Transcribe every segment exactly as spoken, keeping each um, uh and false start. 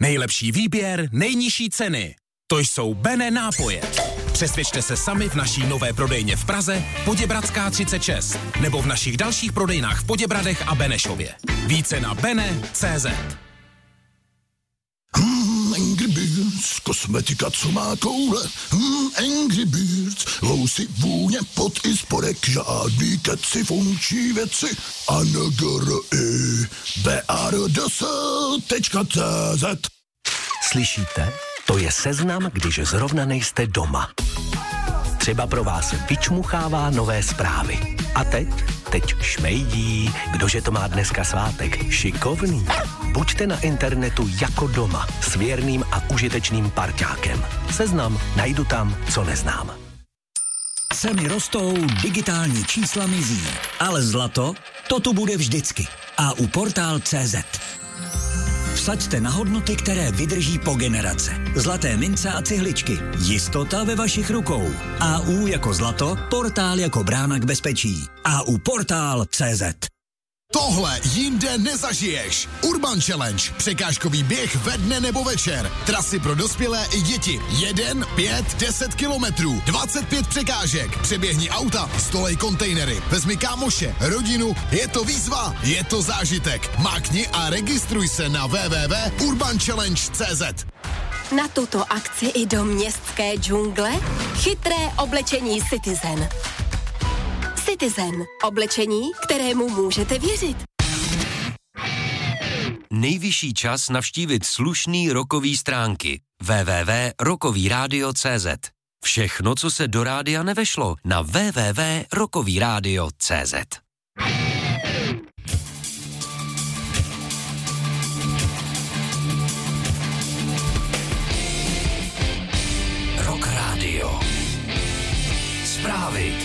Nejlepší výběr, nejnižší ceny. To jsou Bene nápoje. Přesvědčte se sami v naší nové prodejně v Praze, Poděbradská třicet šest, nebo v našich dalších prodejnách v Poděbradech a Benešově. Více na bene tečka cé zet. Hmm, Angry Birds, kosmetika, co má koule. Hmm, Angry Birds, lousy, vůně, pot i spodek, žádný keci, funkční věci. A N G R I B A R D S tečka cé zet. Slyšíte? To je seznam, když zrovna nejste doma. Třeba pro vás vyčmuchává nové zprávy. A teď? Teď šmejdí. Kdože to má dneska svátek? Šikovný. Buďte na internetu jako doma s věrným a užitečným parťákem. Seznam najdu tam, co neznám. Ceny rostou, digitální čísla mizí, ale zlato, to tu bude vždycky. A u portál tečka cé zet. Vsaďte na hodnoty, které vydrží po generace. Zlaté mince a cihličky. Jistota ve vašich rukou. A U jako zlato, portál jako brána k bezpečí. A U portál tečka cé zet. Tohle jinde nezažiješ. Urban Challenge. Překážkový běh ve dne nebo večer. Trasy pro dospělé i děti. Jeden, pět, deset kilometrů. dvacet pět překážek. Přeběhni auta, stolej kontejnery. Vezmi kámoše, rodinu. Je to výzva, je to zážitek. Mákni a registruj se na w w w tečka urban challenge tečka cé zet. Na tuto akci i do městské džungle chytré oblečení Citizen. Citizen. Oblečení, kterému můžete věřit. Nejvyšší čas navštívit slušný rokový stránky. w w w tečka rokový rádio tečka cé zet. Všechno, co se do rádia nevešlo, na w w w tečka rokový rádio tečka cé zet. Rock Radio. Zprávy.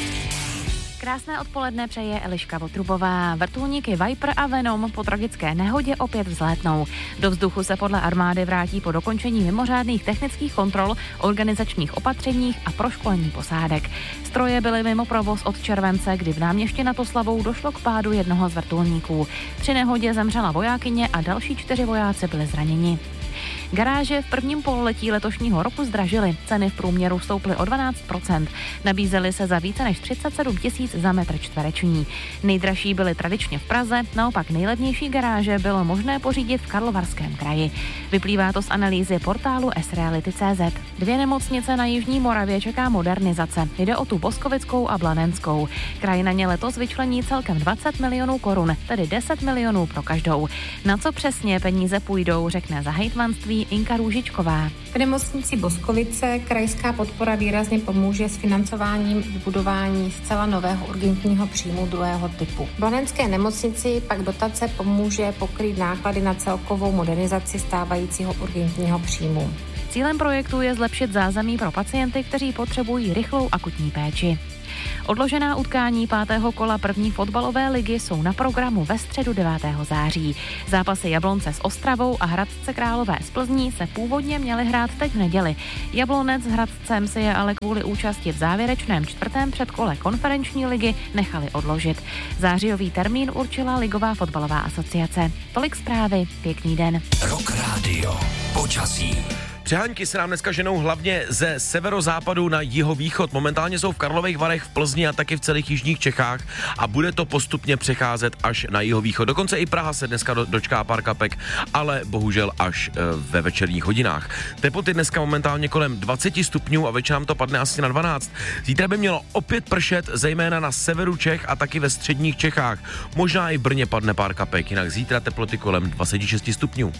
Krásné odpoledne přeje Eliška Votrubová. Vrtulníky Viper a Venom po tragické nehodě opět vzlétnou. Do vzduchu se podle armády vrátí po dokončení mimořádných technických kontrol, organizačních opatřeních a proškolení posádek. Stroje byly mimo provoz od července, kdy v Náměšti nad Oslavou došlo k pádu jednoho z vrtulníků. Při nehodě zemřela vojákyně a další čtyři vojáci byli zraněni. Garáže v prvním pololetí letošního roku zdražily. Ceny v průměru stouply o dvanáct procent. Nabízely se za více než třicet sedm tisíc za metr čtvereční. Nejdražší byly tradičně v Praze, naopak nejlevnější garáže bylo možné pořídit v Karlovarském kraji. Vyplývá to z analýzy portálu s reality tečka cé zet. Dvě nemocnice na jižní Moravě čeká modernizace. Jde o tu Boskovickou a Blanenskou. Kraj na ně letos vyčlení celkem dvacet milionů korun, tedy deset milionů pro každou. Na co přesně peníze půjdou, řekne za hejtmanství Inka Růžičková. V nemocnici Boskovice krajská podpora výrazně pomůže s financováním vybudování zcela nového urgentního příjmu druhého typu. V Blanenské nemocnici pak dotace pomůže pokrýt náklady na celkovou modernizaci stávajícího urgentního příjmu. Cílem projektu je zlepšit zázemí pro pacienty, kteří potřebují rychlou akutní péči. Odložená utkání pátého kola první fotbalové ligy jsou na programu ve středu devátého září. Zápasy Jablonce s Ostravou a Hradce Králové z Plzní se původně měly hrát teď v neděli. Jablonec s Hradcem si je ale kvůli účasti v závěrečném čtvrtém předkole konferenční ligy nechali odložit. Zářijový termín určila Ligová fotbalová asociace. Tolik zprávy, pěkný den. Rock Radio. Počasí. Přehánky se nám dneska ženou hlavně ze severozápadu na jihovýchod. Momentálně jsou v Karlových Varech, v Plzni a taky v celých jižních Čechách a bude to postupně přecházet až na jihovýchod. Dokonce i Praha se dneska do, dočká pár kapek, ale bohužel až e, ve večerních hodinách. Teploty dneska momentálně kolem dvacet stupňů a večer nám to padne asi na dvanáct. Zítra by mělo opět pršet, zejména na severu Čech a taky ve středních Čechách. Možná i v Brně padne pár kapek, jinak zítra teploty kolem dvacet šest stupňů.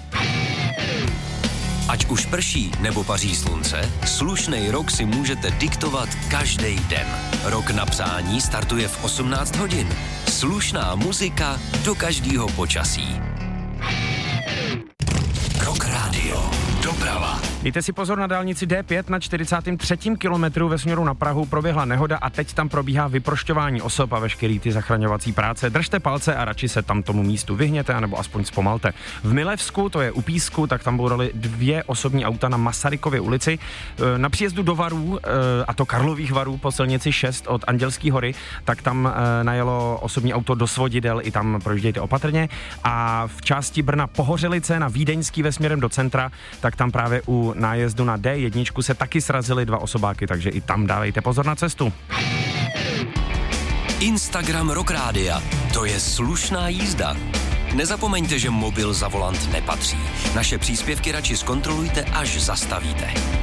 Ať už prší nebo paří slunce, slušnej rok si můžete diktovat každý den. Rok na přání startuje v osmnáct hodin. Slušná muzika do každého počasí. Rock Radio. Doprava. Dejte si pozor, na dálnici D pět na čtyřicátém třetím kilometru ve směru na Prahu proběhla nehoda a teď tam probíhá vyprošťování osob a veškerý ty zachraňovací práce. Držte palce a radši se tam tomu místu vyhněte, anebo aspoň zpomalte. V Milevsku, to je u Písku, tak tam bourali dvě osobní auta na Masarykově ulici. Na příjezdu do Varů, a to Karlových Varů po silnici šest od Andělské hory, tak tam najelo osobní auto do svodidel, i tam projíždějte opatrně. A v části Brna Pohořelice na Vídeňský ve směrem do centra, tak tam právě u nájezdu na D jedna se taky srazily dva osobáky, takže i tam dávejte pozor na cestu. Instagram Rock Rádia. To je slušná jízda. Nezapomeňte, že mobil za volant nepatří. Naše příspěvky radši zkontrolujte, až zastavíte.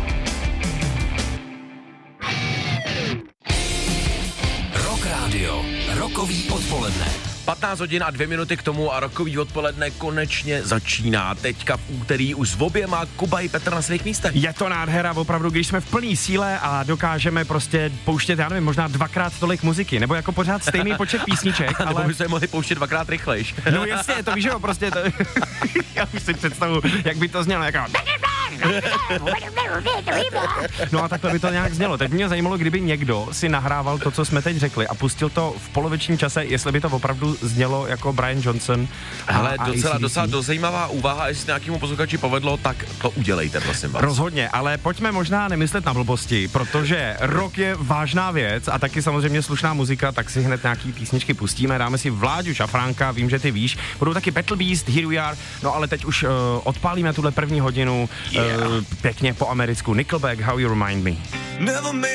Rock Radio. Rokový odpoledne. patnáct hodin a dvě minuty k tomu a rokový odpoledne konečně začíná. Teďka v úterý už s oběma Kuba i Petr na svých místech. Je to nádhera, opravdu, když jsme v plný síle a dokážeme prostě pouštět, já nevím, možná dvakrát tolik muziky, nebo jako pořád stejný počet písniček, ale... Nebo bychom mohli pouštět dvakrát rychlejš. No jasně, to víš, jo, prostě to... Já už si představu, jak by to znělo, jako... No a takhle by to nějak znělo. Teď mě zajímalo, kdyby někdo si nahrával to, co jsme teď řekli a pustil to v polovičním čase, jestli by to opravdu znělo jako Brian Johnson. Ale docela, docela dozajímavá úvaha, jestli nějakému posluchači povedlo, tak to udělejte, prosím vás. Rozhodně, ale pojďme možná nemyslet na blbosti, protože rock je vážná věc a taky samozřejmě slušná muzika, tak si hned nějaký písničky pustíme, dáme si Vláďu Šafránka, vím, že ty víš, budou taky Battle Beast, Here We Are, no ale teď už uh, odpálíme tuhle první hodinu, yeah. uh, pěkně po americku, Nickelback, How You Remind Me. Never